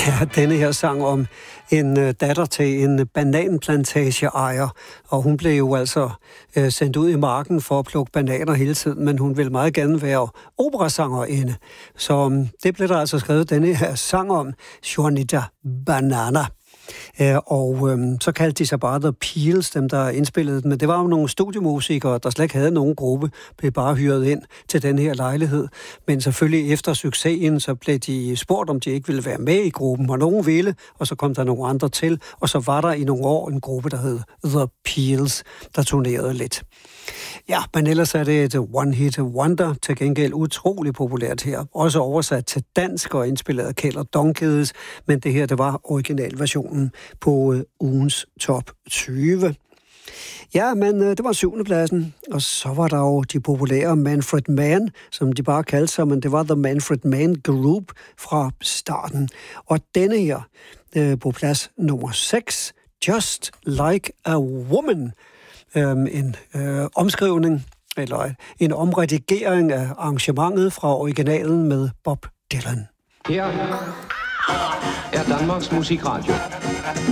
Ja, denne her sang om en datter til en bananplantageejer, og hun blev jo altså sendt ud i marken for at plukke bananer hele tiden, men hun ville meget gerne være operasangerinde. Så det blev der altså skrevet denne her sang om, Juanita Banana. Så kaldte de sig bare The Peels, dem der indspillede den. Men det var jo nogle studiemusikere, der slet ikke havde nogen gruppe, blev bare hyret ind til den her lejlighed. Men selvfølgelig efter succesen, så blev de spurgt, om de ikke ville være med i gruppen, og nogen ville, og så kom der nogle andre til. Og så var der i nogle år en gruppe, der hed The Peels, der turnerede lidt. Ja, men ellers er det et one-hit wonder, til gengæld utrolig populært her. Også oversat til dansk og indspillet af Kjeld og Donkedes, men det her, det var originalversionen på ugens top 20. Ja, men det var 7. pladsen, og så var der jo de populære Manfred Mann, som de bare kaldte sig, men det var The Manfred Mann Group fra starten. Og denne her på plads nummer 6, Just Like a Woman, en omskrivning, eller en omredigering af arrangementet fra originalen med Bob Dylan. Her er Danmarks Musikradio.